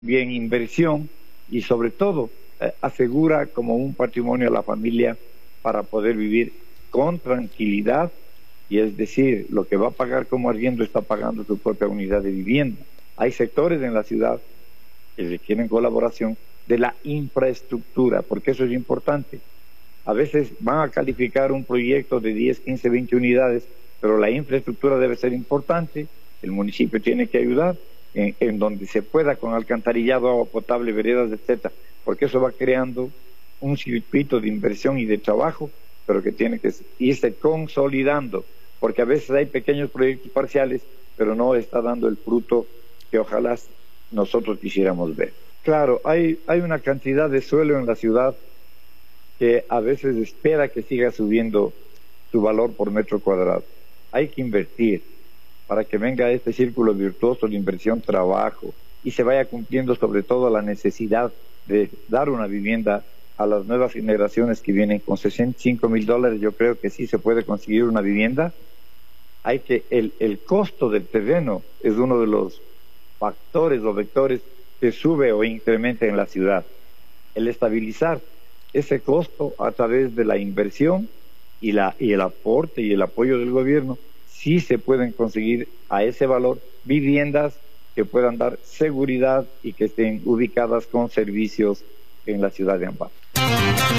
bien inversión y sobre todo asegura como un patrimonio a la familia para poder vivir con tranquilidad, y es decir, lo que va a pagar como arriendo está pagando su propia unidad de vivienda. Hay sectores en la ciudad que requieren colaboración de la infraestructura, porque eso es importante. A veces van a calificar un proyecto de 10, 15, 20 unidades, pero la infraestructura debe ser importante, el municipio tiene que ayudar en donde se pueda, con alcantarillado, agua potable, veredas, etcétera, porque eso va creando un circuito de inversión y de trabajo, pero que tiene que irse consolidando, porque a veces hay pequeños proyectos parciales, pero no está dando el fruto que ojalá nosotros quisiéramos ver. Claro, hay una cantidad de suelo en la ciudad que a veces espera que siga subiendo su valor por metro cuadrado. Hay que invertir para que venga este círculo virtuoso de inversión, trabajo, y se vaya cumpliendo sobre todo la necesidad de dar una vivienda a las nuevas generaciones que vienen. Con $65,000 yo creo que sí se puede conseguir una vivienda. Hay que el costo del terreno es uno de los factores o vectores que sube o incrementa en la ciudad. El estabilizar ese costo a través de la inversión y el aporte y el apoyo del gobierno, sí se pueden conseguir a ese valor viviendas que puedan dar seguridad y que estén ubicadas con servicios en la ciudad de Ambato.